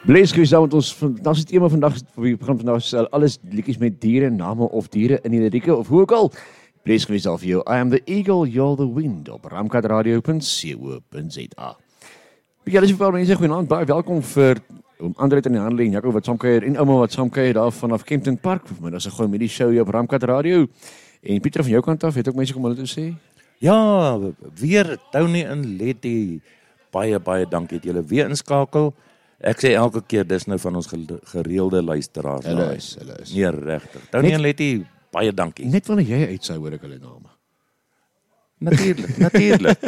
Blees gewees daar met ons, dat is het thema vandag, we gaan vandag stel, alles liedjies met diere, name of diere in die lirieke, of hoe ook al. Blees gewees daar vir jou, I am the eagle, you're the wind, op ramkatradio.co.za. Ja, dis vir mense, goeienaand, baie welkom vir André in die handel en Jaco wat saamkuier en ouma wat saamkuier daar vanaf Kempton Park. Maar dis 'n goeie met die show hier op Ramkat Radio. En Pieter van jou kant af, het ook mense kom hulle toe sê? Ja, weer Tony en Letty. Baie dankie dat julle weer inskakel. Ek sê elke keer dis nou van ons gereelde luisteraars. Hulle is. Nee, regtig. Tony en Letty, baie dankie. Net wanneer jy uitsou hoor ek hulle name. Natuurlik.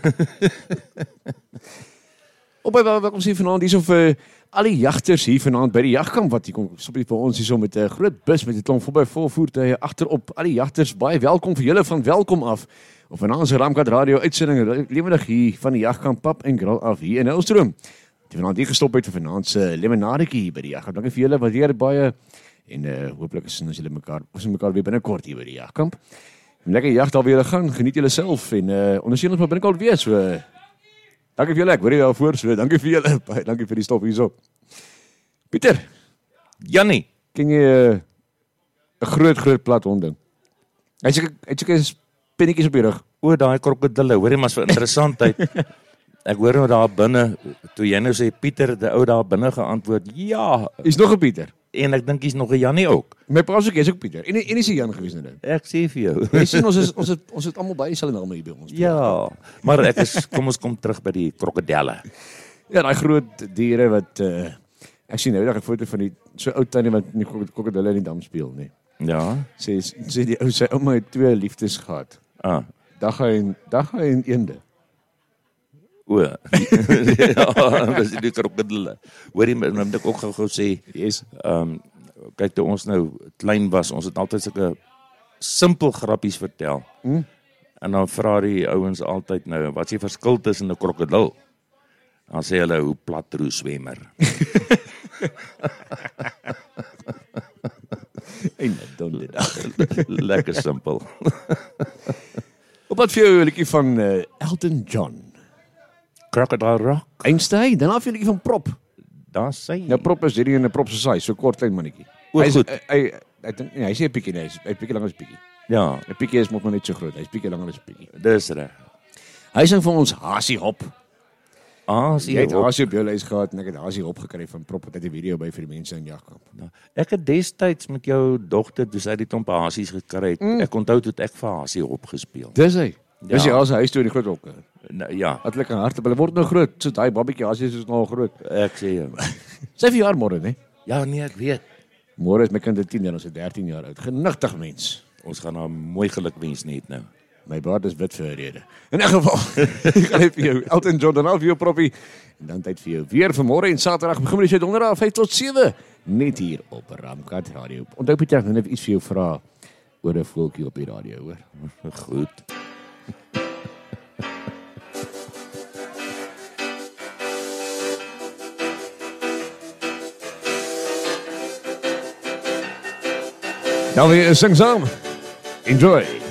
Op by welkom sê vanaand hier vir al die jagters hier vanaand by die jagkamp wat hier kom stop hier vir ons hier so met 'n groot bus met 'n klomp voorby vol voertuie agterop. Al die jagters baie welkom vir julle van welkom af. Of vanaand se Ramkat Radio uitsending lewendig hier van die jagkamp Pap en Grill af hier in Helstrom. Die vanaand hier gestop het vir vanaand se limonadetjie hier by die jagkamp. Dankie vir julle wat weer baie en hooplik is ons julle mekaar weer binnekort hier by die jagkamp. Lekker jag daar weer gaan. Geniet julle self en ondersteun ons maar binnekort weer so. Dankie vir julle, ek hoor jy voor, so dankie vir julle, baie dankie vir die stop hierso. Pieter, Jannie, ken jy 'n groot plat hond ding? Hy het pinnetjies op die rug. o daai krokodille, hoor jy maar vir interessantheid. Ek hoor nou daar binne, toe jy nou sê Pieter, die ou daar binne geantwoord, ja. Is nog 'n Pieter. En ek dink hy's nog 'n Jannie ook. My pa is ook Pieter. En is hy Jan gewees nou? Ek sê vir jou. Jy sien ons het almal baie dieselfde name hier by ons. Ja, maar kom ons kom terug by die krokodille. Ja, daai groot diere wat ek sien nou 'n foto van die so ou tannie wat in die krokodille in die dam speel, nee. Ja. Sê die ou sy ouma het 2 liefdes gehad. Dag en eende. O. Ja, dis die krokodille. Hoorie, nou moet ek ook gou sê, yes. Kyk toe ons nou klein was, ons het altyd sulke simpel grappies vertel. En dan vra die ouens altyd nou, wat is die verskil tussen 'n krokodil? Dan sê hulle, hoe plat roe swemmer. En dan Lekker simpel. Op wat vir jou 'n liedjie van Elton John. Crocodile Rock. Einstein, dan af 'n liedjie van Prop. Daar sê. Nou Prop is hierdie in 'n Prop se size, so kort klein mannetjie. Goed. Ek dink nee, hy sê 'n bietjie nee, hy bietjie langer as bietjie. Ja, 'n bietjie is mos maar net so groot. Hy's bietjie langer as bietjie. dis reg. Hy sing vir ons Hasie Hop. Hasie Jy het Hop. Hasie op jou lys gehad en ek het Hasie Hop gekry van Prop wat uit 'n video by vir die mense in jagkamp. Ek het destyds met jou dogter, toe sy die klomp hasies gekry het. Ek onthou toe ek vir Hasie Hop gespeel. Dis hy. Dis Ja. hy as hy toe in die groot hokke. Nou, ja, Wat lekker hard, hulle word nou groot. So daai babietjie Hasie is nou al groot. ek sê jou. Sy vir jaar môre, né? Ja, nee, ek weet. Môre is my kind 10 jaar, ons is 13 jaar oud. Genigtig mens. Ons gaan nou mooi geluk wens net nou. My baard is wit vir 'n rede. In 'n geval, ek gaan net vir jou Elton John dan al vir jou Proppie. En dan tyd vir jou weer vir môre en Saterdag begin met die donderdag 5 tot 7 net hier op Ramkat Radio. Onthou Pieter, ek wil net iets vir jou vra oor 'n voeltjie op die radio, hoor. Goed. Nou weer sing saam. Enjoy.